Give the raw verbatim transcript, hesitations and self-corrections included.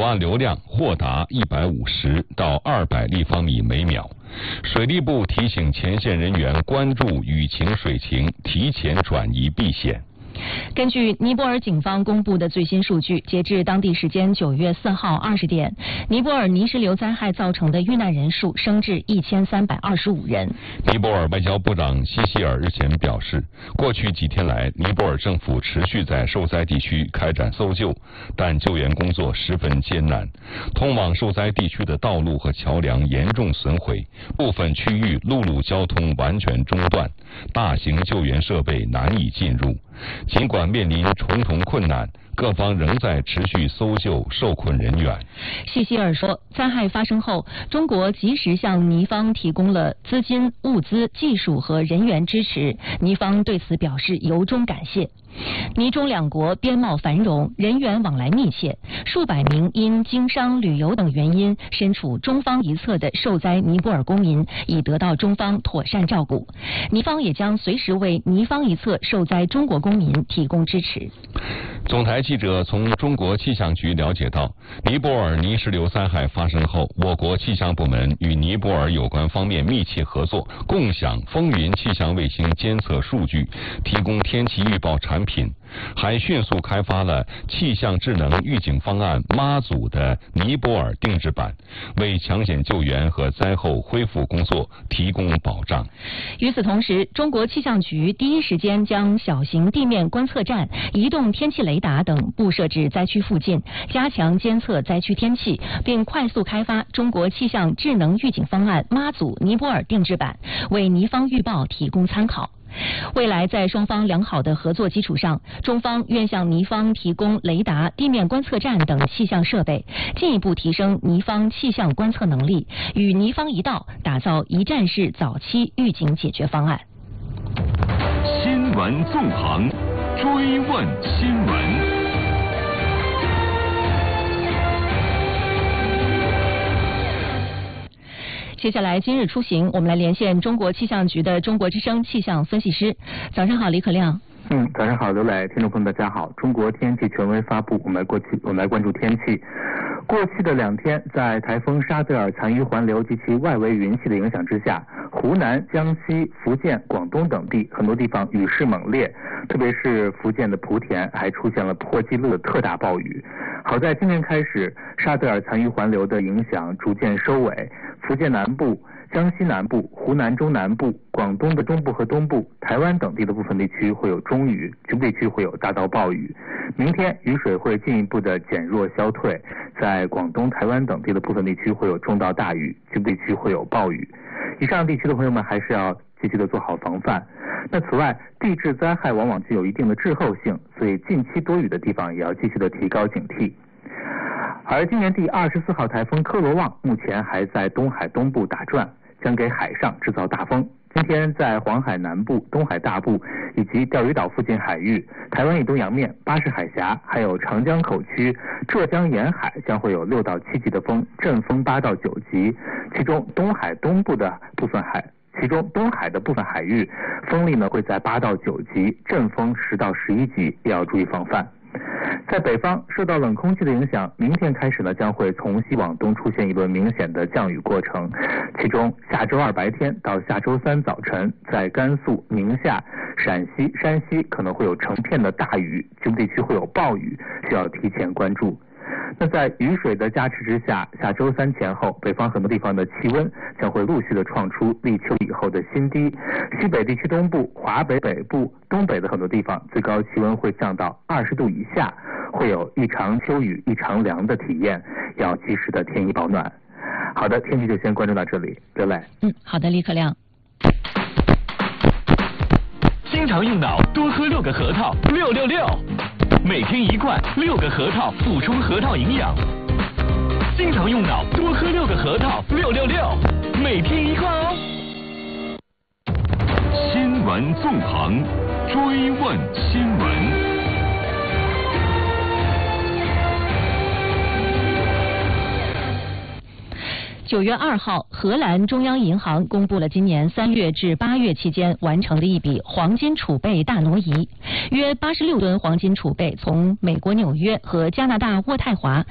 岸流量或达一百五十到二百立方米每秒。水利部提醒前线人员关注雨情水情，提前转移避险。 根据尼泊尔警方公布的最新数据，截至当地时间九月四号二十点，尼泊尔泥石流灾害造成的遇难人数升至一千三百二十五人。 尼泊尔外交部长西希尔日前表示，过去几天来，尼泊尔政府持续在受灾地区开展搜救，但救援工作十分艰难。通往受灾地区的道路和桥梁严重损毁，部分区域陆路交通完全中断，大型救援设备难以进入。尽管面临重重困难，各方仍在持续搜救受困人员。 西希尔说，灾害发生后，中国及时向尼方提供了资金、物资、技术和人员支持，尼方对此表示由衷感谢。尼中两国边贸繁荣，人员往来密切，数百名因经商、旅游等原因身处中方一侧的受灾尼泊尔公民已得到中方妥善照顾，尼方也将随时为尼方一侧受灾中国公民提供支持。 总台记者从中国气象局了解到，尼泊尔泥石流灾害发生后，我国气象部门与尼泊尔有关方面密切合作，共享风云气象卫星监测数据，提供天气预报产品，还迅速开发了气象智能预警方案妈祖的尼泊尔定制版，为抢险救援和灾后恢复工作提供保障。 与此同时，中国气象局第一时间将小型地面观测站、移动天气雷达等布设至灾区附近，加强监测灾区天气，并快速开发中国气象智能预警方案妈祖尼泊尔定制版，为尼方预报提供参考。未来在双方良好的合作基础上，中方愿向尼方提供雷达、地面观测站等气象设备，进一步提升尼方气象观测能力，与尼方一道打造一站式早期预警解决方案。 新闻纵横，追问新闻。 接下来今日出行，我们来连线中国气象局的中国之声气象分析师。早上好，李可亮。 嗯，早上好，刘磊，听众朋友们大家好。中国天气权威发布，我们来过去，我们来关注天气。过去的两天，在台风沙泽尔残余环流及其外围云系的影响之下，湖南、江西、福建、广东等地很多地方雨势猛烈，特别是福建的莆田还出现了破纪录的特大暴雨。好在今天开始，沙泽尔残余环流的影响逐渐收尾，福建南部、江西南部、湖南中南部、广东的中部和东部、台湾等地的部分地区会有中雨，局部地区会有大到暴雨。明天雨水会进一步的减弱消退，在广东、台湾等地的部分地区会有中到大雨，局部地区会有暴雨。以上地区的朋友们还是要继续的做好防范。那此外，地质灾害往往具有一定的滞后性，所以近期多雨的地方也要继续的提高警惕。而今年第二十四号台风科罗旺目前还在东海东部打转，将给海上制造大风。今天在黄海南部、东海大部以及钓鱼岛附近海域、台湾以东洋面、巴士海峡，还有长江口区、浙江沿海将会有六到七级的风，阵风八到九级。其中东海东部的部分海，其中东海的部分海域风力呢会在八到九级，阵风十到十一级，也要注意防范。在北方受到冷空气的影响，明天开始呢将会从西往东出现一轮明显的降雨过程，其中下周二白天到下周三早晨，在甘肃、宁夏、陕西、山西可能会有成片的大雨，局部地区会有暴雨，需要提前关注。那在雨水的加持之下，下周三前后，北方很多地方的气温将会陆续的创出立秋以后的新低。西北地区东部、华北北部、东北的很多地方，最高气温会降到二十度以下，会有一场秋雨一场凉的体验，要及时的添衣保暖。好的，天气就先关注到这里，刘磊。 嗯，好的，李可亮。 经常用脑，多喝六个核桃，六六六。每天一罐，六个核桃，补充核桃营养。经常用脑，多喝六个核桃，六六六。每天一罐哦。新闻纵横，追问新闻。 九月二号，荷兰中央银行公布了今年三月至八月期间完成的一笔黄金储备大挪移，约八十六吨黄金储备从美国纽约和加拿大渥太华